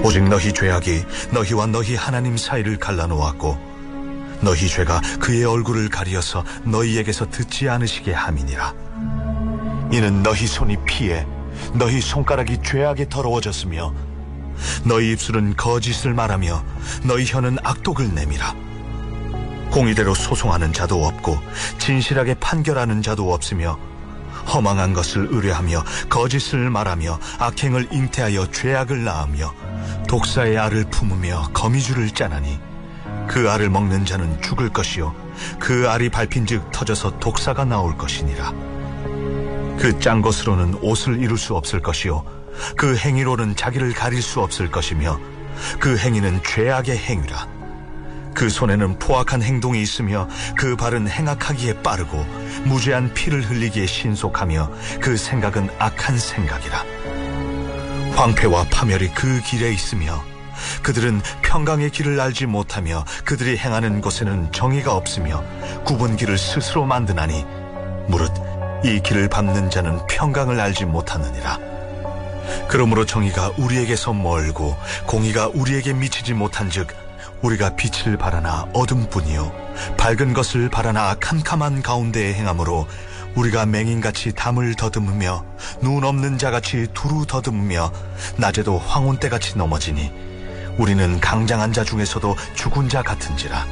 오직 너희 죄악이 너희와 너희 하나님 사이를 갈라놓았고 너희 죄가 그의 얼굴을 가리어서 너희에게서 듣지 않으시게 함이니라. 이는 너희 손이 피해 너희 손가락이 죄악에 더러워졌으며 너희 입술은 거짓을 말하며 너희 혀는 악독을 내밀어 공의대로 소송하는 자도 없고 진실하게 판결하는 자도 없으며 허망한 것을 의뢰하며 거짓을 말하며 악행을 잉태하여 죄악을 낳으며 독사의 알을 품으며 거미줄을 짜나니 그 알을 먹는 자는 죽을 것이요 그 알이 밟힌즉 터져서 독사가 나올 것이니라. 그 짠 것으로는 옷을 이룰 수 없을 것이요 그 행위로는 자기를 가릴 수 없을 것이며 그 행위는 죄악의 행위라. 그 손에는 포악한 행동이 있으며 그 발은 행악하기에 빠르고 무죄한 피를 흘리기에 신속하며 그 생각은 악한 생각이라. 황폐와 파멸이 그 길에 있으며 그들은 평강의 길을 알지 못하며 그들이 행하는 곳에는 정의가 없으며 굽은 길을 스스로 만드나니 무릇 이 길을 밟는 자는 평강을 알지 못하느니라. 그러므로 정의가 우리에게서 멀고 공의가 우리에게 미치지 못한즉 우리가 빛을 바라나 어둠뿐이요 밝은 것을 바라나 캄캄한 가운데에 행함으로 우리가 맹인같이 담을 더듬으며 눈 없는 자같이 두루 더듬으며 낮에도 황혼때같이 넘어지니 우리는 강장한 자 중에서도 죽은 자 같은지라.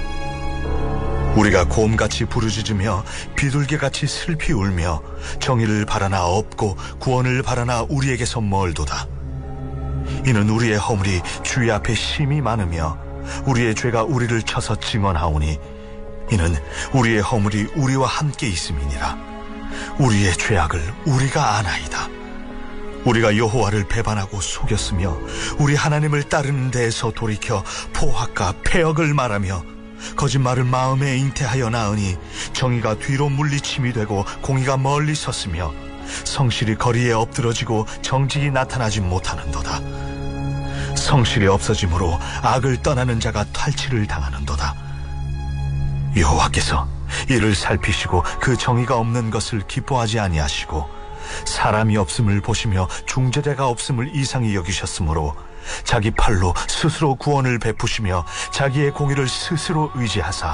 우리가 곰같이 부르짖으며 비둘기같이 슬피 울며 정의를 바라나 없고 구원을 바라나 우리에게서 멀도다. 이는 우리의 허물이 주의 앞에 심히 많으며 우리의 죄가 우리를 쳐서 증언하오니 이는 우리의 허물이 우리와 함께 있음이니라. 우리의 죄악을 우리가 아나이다. 우리가 여호와를 배반하고 속였으며 우리 하나님을 따르는 데에서 돌이켜 포악과 패역을 말하며 거짓말을 마음에 잉태하여 낳으니 정의가 뒤로 물리침이 되고 공의가 멀리 섰으며 성실이 거리에 엎드러지고 정직이 나타나지 못하는도다. 성실이 없어짐으로 악을 떠나는 자가 탈취를 당하는도다. 여호와께서 이를 살피시고 그 정의가 없는 것을 기뻐하지 아니하시고 사람이 없음을 보시며 중재자가 없음을 이상히 여기셨으므로 자기 팔로 스스로 구원을 베푸시며 자기의 공의를 스스로 의지하사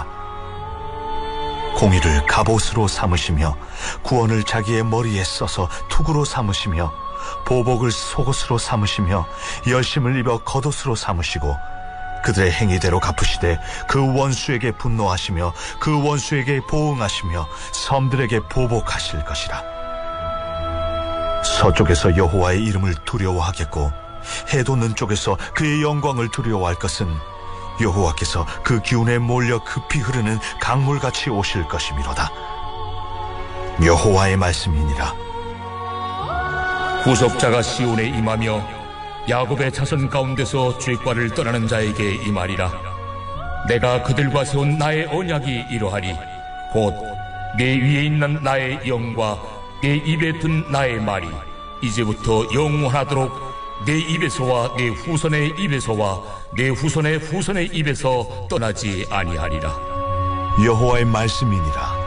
공의를 갑옷으로 삼으시며 구원을 자기의 머리에 써서 투구로 삼으시며 보복을 속옷으로 삼으시며 열심을 입어 겉옷으로 삼으시고 그들의 행위대로 갚으시되 그 원수에게 분노하시며 그 원수에게 보응하시며 섬들에게 보복하실 것이라. 서쪽에서 여호와의 이름을 두려워하겠고 해 돋는 쪽에서 그의 영광을 두려워할 것은 여호와께서 그 기운에 몰려 급히 흐르는 강물같이 오실 것이미로다. 여호와의 말씀이니라. 구속자가 시온에 임하며 야곱의 자손 가운데서 죄과를 떠나는 자에게 임하리라. 내가 그들과 세운 나의 언약이 이러하리. 곧 내 위에 있는 나의 영과 내 입에 든 나의 말이 이제부터 영원하도록 내 입에서와 내 후손의 입에서와 내 후손의 후손의 입에서 떠나지 아니하리라. 여호와의 말씀이니라.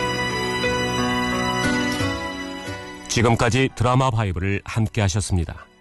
지금까지 드라마 바이블을 함께 하셨습니다.